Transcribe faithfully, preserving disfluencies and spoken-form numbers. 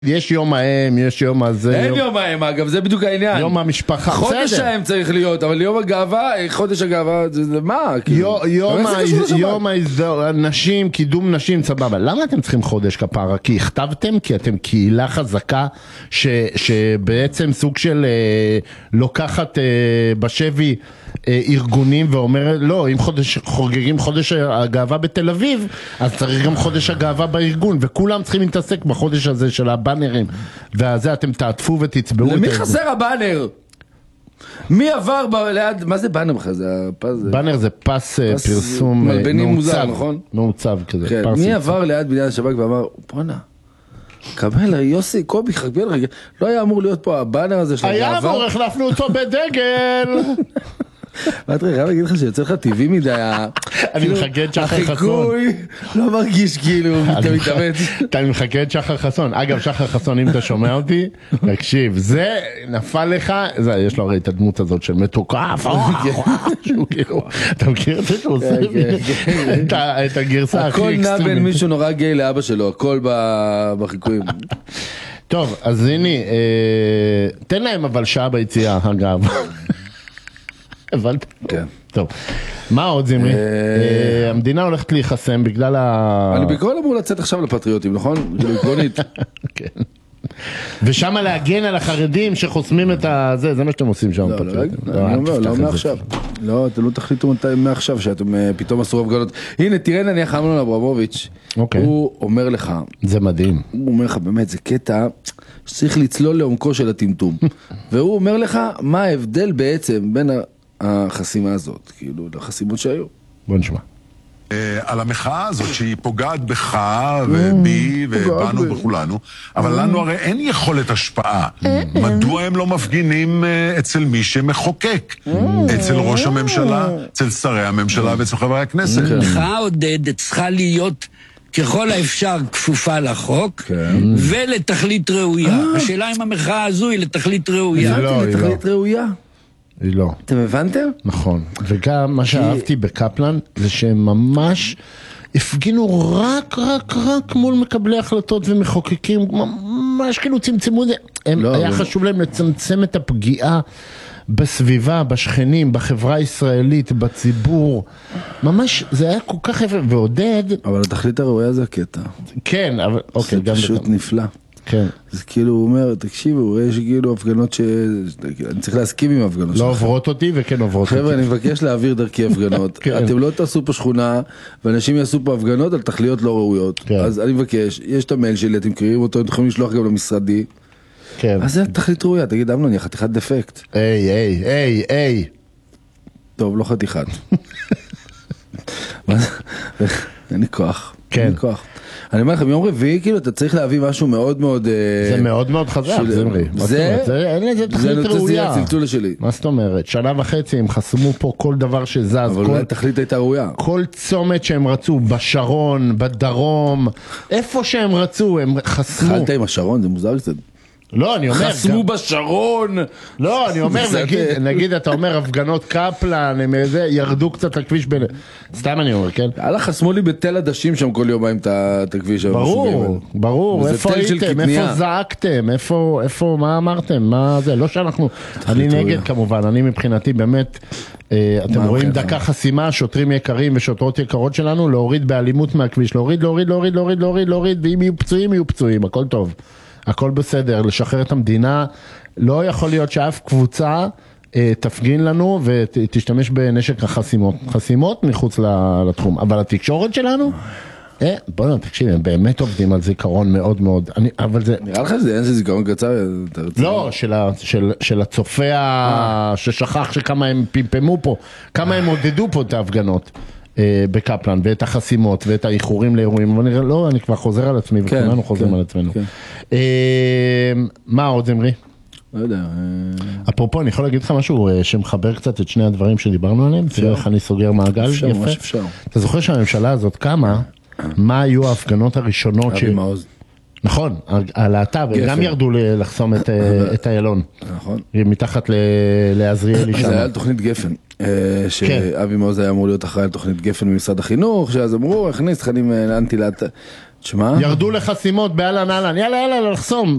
יש יום האם, יש יום הזה. אין יום האם, אגב, זה בדיוק העניין. יום המשפחה, בסדר. חודש האם צריך להיות, אבל יום הגאווה, חודש הגאווה, זה מה? יום הנשים, קידום נשים, סבבה. למה אתם צריכים חודש כפרה? כי הכתבתם, כי אתם קהילה חזקה, שבעצם סוג של לוקחת בשבי ארגונים ואומרת, לא, אם חוגגים חודש הגאווה בתל אביב, אז צריך גם חודש הגאווה בארגון, וכולם צריכים להתעסק בחודש הזה של הבאנרים, וזה אתם תעטפו ותצבעו את למי הארגון. חסר הבאנר? מי עבר ליד, מה זה באנר בכלל? באנר זה פס פרסום מלבני מוזר, נכון? מעוצב כזה. מי עבר ליד בניין השב"כ ואמר, בוא'נה, קבל, יוסי, קובי, חקבל רגע, לא היה אמור להיות פה הבאנר הזה של הגאווה? היה אמור, החלפנו אותו בדגל. ואתה רגע, אני אגיד לך שיוצא לך טבעי מדי, אני מחכה את שחר חסון. החיקוי לא מרגיש כאילו, אתה מתאמץ. אני מחכה את שחר חסון. אגב, שחר חסון, אם אתה שומע אותי, תקשיב, זה נפל לך, יש לו הרי את הדמות הזאת של מתוקף, אתה מכיר את זה שהוא עושה את הגרסה הכי הכל נע אקסטרימית. בין מישהו נורא גיי לאבא שלו, הכל בחיקויים. טוב, אז הנה, תן להם אבל שעה ביציאה, אגב. הבנת? כן. טוב, מה עוד זמרי? המדינה הולכת להיחסם בגלל ה... אני בכל אמור לצאת עכשיו לפטריוטים, נכון? כאילו עקרונית. כן. ושם להגן על החרדים שחוסמים את זה, זה מה שאתם עושים שם. לא, אני אומר, לא מעכשיו. לא, אתם לא תחליטו מעכשיו שאתם פתאום עשו הפגנות. הנה, תראה נניח אמנון אברמוביץ', הוא אומר לך, זה מדהים. הוא אומר לך, באמת, זה קטע שצריך לצלול לעומקו של הטמטום. והוא אומר לך, מה ההבדל בעצם בין החסימה הזאת, כאילו, לחסימות שהיו. בוא נשמע. על המחאה הזאת שהיא פוגעת בך ובי ובנו בכולנו, אבל לנו הרי אין יכולת השפעה. מדוע הם לא מפגינים אצל מי שמחוקק? אצל ראש הממשלה, אצל שרי הממשלה ואצל חברי הכנסת. המחאה עודד צריכה להיות ככל האפשר כפופה לחוק ולתכלית ראויה. השאלה אם המחאה הזו היא לתכלית ראויה. לתכלית ראויה? היא לא. אתם הבנתם? נכון. וגם מה שאהבתי בקפלן זה שהם ממש הפגינו רק רק רק מול מקבלי החלטות ומחוקקים, ממש כאילו צמצמו את זה. היה חשוב להם לצמצם את הפגיעה בסביבה, בשכנים, בחברה הישראלית, בציבור. ממש זה היה כל כך יפה. ועודד... אבל התכלית הראויה זה הקטע. כן, אבל... זה פשוט נפלא. כן. זה כאילו הוא אומר, תקשיבו, יש כאילו הפגנות ש... אני צריך להסכים עם הפגנות. לא עוברות אותי וכן עוברות אותי. חבר'ה, אני מבקש להעביר דרכי הפגנות. אתם לא תעשו פה שכונה, ואנשים יעשו פה הפגנות על תכליות לא ראויות. אז אני מבקש, יש את המייל שלי, אתם קוראים אותו, אתם יכולים לשלוח גם למשרדי. כן. אז זה התכלית ראויה, תגיד, אמנון, אני חתיכת דפקט. היי, היי, היי, היי. טוב, לא חתיכת. אין לי כוח. כן. אין לי כוח. אני אומר לכם, יום רביעי, כאילו, אתה צריך להביא משהו מאוד מאוד... זה מאוד מאוד חזק, זמרי. זה... אין לזה תכלית ראויה. זה הצלצול שלי. מה זאת אומרת? שנה וחצי הם חסמו פה כל דבר שזז. אבל אולי התכלית הייתה ראויה. כל צומת שהם רצו, בשרון, בדרום, איפה שהם רצו, הם חסמו. התחלת עם השרון, זה מוזר קצת. לא, אני אומר... חסמו בשרון. לא, אני אומר, נגיד, אתה אומר, הפגנות קפלן, הם ירדו קצת לכביש בין... סתם אני אומר, כן? הלאה, חסמו לי בתל עדשים שם כל יומיים את הכביש. ברור, ברור. איפה הייתם? איפה זעקתם? איפה, מה אמרתם? מה זה? לא שאנחנו... אני נגד, כמובן. אני מבחינתי, באמת, אתם רואים דקה חסימה, שוטרים יקרים ושוטרות יקרות שלנו, להוריד באלימות מהכביש. להוריד, להוריד, להוריד, להוריד, להוריד, להוריד, ואם יהיו פצועים, יהיו פצועים. הכל טוב. הכל בסדר, לשחרר את המדינה. לא יכול להיות שאף קבוצה אה, תפגין לנו ותשתמש בנשק החסימות. חסימות מחוץ לתחום. אבל התקשורת שלנו, אה, בוא נו, תקשיב, הם באמת עובדים על זיכרון מאוד מאוד. אני, אבל זה... נראה לך שזה אין זה זיכרון קצר? לא, של, של, של הצופה ששכח שכמה הם פימפמו פה, כמה הם עודדו פה את ההפגנות. בקפלן, ואת החסימות, ואת האיחורים לאירועים, אבל נראה, לא, אני כבר חוזר על עצמי, וכולנו חוזרים על עצמנו. מה עוד, זמרי? לא יודע. אפרופו, אני יכול להגיד לך משהו שמחבר קצת את שני הדברים שדיברנו עליהם, תראה איך אני סוגר מעגל יפה. אתה זוכר שהממשלה הזאת קמה, מה היו ההפגנות הראשונות אבי מעוז. נכון, הלהט"ב, הם גם ירדו לחסום את איילון. נכון. מתחת לעזריאלי שם. זה היה על תוכנית גפן. שאבי מעוז היה אמור להיות אחראי על תוכנית גפן במשרד החינוך, שאז אמרו, הכניס תכנים אנטי להט"ב. שמה? ירדו לחסימות באלן אלן, יאללה יאללה לחסום.